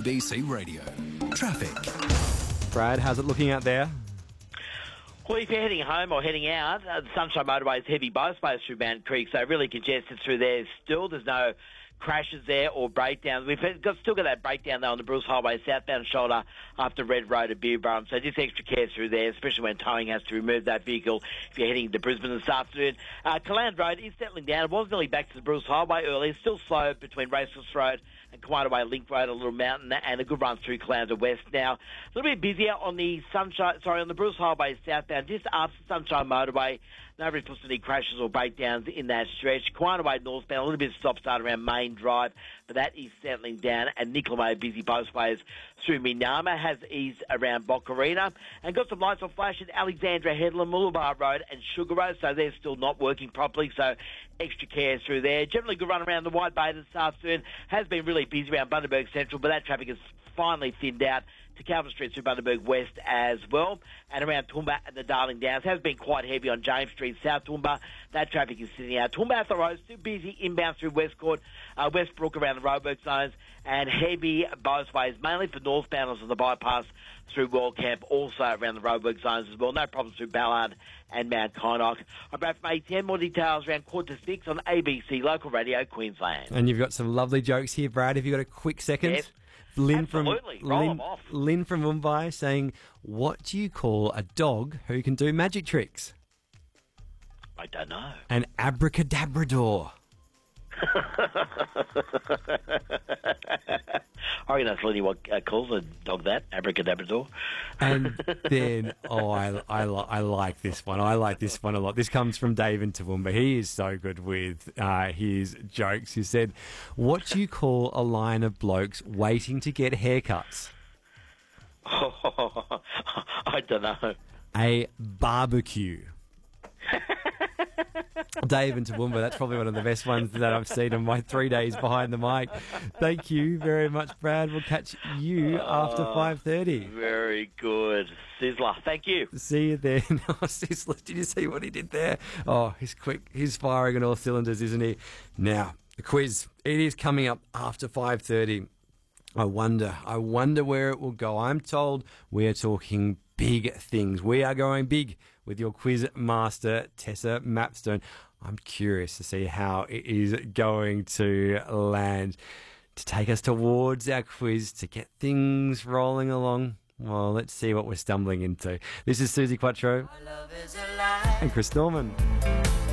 ABC Radio. Traffic. Brad, how's it looking out there? Well, if you're heading home or heading out, the Sunshine Motorway is heavy both ways through Mount Creek, so really congested through there still. There's no crashes there or breakdowns. We've still got that breakdown though on the Bruce Highway southbound shoulder after Red Road at Beerburrum, so just extra care through there, especially when towing has to remove that vehicle if you're heading to Brisbane this afternoon. Caland Road is settling down. It was nearly back to the Bruce Highway earlier, still slow between Racecourse Road and Quieter Link Road, a little mountain, and a good run through Caloundra West. Now, a little bit busier on the on the Bruce Highway southbound, just after Sunshine Motorway. No reports of any crashes or breakdowns in that stretch. Quieter northbound, a little bit of stop-start around Main Drive, but that is settling down. And Nicola busy both ways through Minama, has eased around Boccarina. And got some lights on flash at Alexandra Headland, Mooloolaba Road and Sugar Road, so they're still not working properly, so extra care through there. Generally good run around the White Bay this afternoon. Has been really busy around Bundaberg Central, but that traffic has finally thinned out to Calvin Street through Bundaberg West as well, and around Toowoomba and the Darling Downs. Has been quite heavy on James Street, South Toowoomba. That traffic is sitting out. Toowoomba Athol Road still busy inbound through Westcourt, Westbrook around the roadwork zones, and heavy both ways, mainly for northbounders on the bypass through World Camp, also around the roadwork zones as well. No problems through Ballard and Mount Kynoch. I'm back from 8:10. More details around 5:45 on ABC Local Radio Queensland. And you've got some lovely jokes here, Brad. Have you got a quick second? Yes. Absolutely. Roll them off. Lynn from Mumbai saying, what do you call a dog who can do magic tricks? I don't know. An abracadabrador. I reckon that's literally what calls a dog that, abracadabrador. And then, I like this one. I like this one a lot. This comes from Dave in Toowoomba. He is so good with his jokes. He said, what do you call a line of blokes waiting to get haircuts? I don't know. A barbecue. Dave and Toowoomba, that's probably one of the best ones that I've seen in my 3 days behind the mic. Thank you very much, Brad. We'll catch you after 5:30. Very good. Sizzler, thank you. See you then. Oh, Sizzler, did you see what he did there? Oh, he's quick. He's firing on all cylinders, isn't he? Now, the quiz. It is coming up after 5:30. I wonder where it will go. I'm told we are talking big things. We are going big with your quiz master, Tessa Mapstone. I'm curious to see how it is going to land to take us towards our quiz, to get things rolling along. Well, let's see what we're stumbling into. This is Susie Quattro and Chris Norman.